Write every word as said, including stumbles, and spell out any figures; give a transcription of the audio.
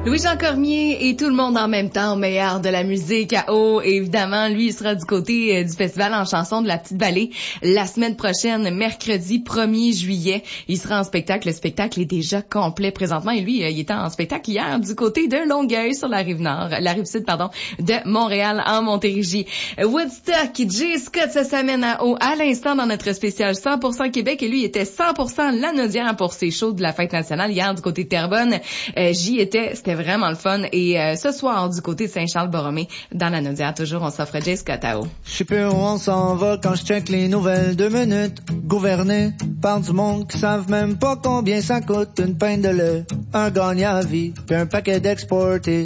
Louis-Jean Cormier et tout le monde en même temps au meilleur de la musique à eau. Et évidemment, lui, il sera du côté euh, du festival en chanson de la Petite Vallée la semaine prochaine, mercredi premier juillet. Il sera en spectacle. Le spectacle est déjà complet présentement. Et lui, euh, il était en spectacle hier du côté de Longueuil sur la rive nord, la rive sud, pardon, de Montréal en Montérégie. Woodstock, J. Scott se s'amène à eau à l'instant dans notre spécial cent pour cent Québec. Et lui, il était cent pour cent Lanaudière pour ses shows de la fête nationale hier du côté de Terrebonne. Euh, j'y étais, c'était vraiment le fun. Et euh, ce soir, du côté de Saint-Charles-Borromée, dans la Naudière, toujours, on s'offre J. Scott à eau. Je sais plus où on s'en va quand je check les nouvelles. Deux minutes, gouverné par du monde qui savent même pas combien ça coûte une pinte de lait, un gagne à vie, puis un paquet d'exportés.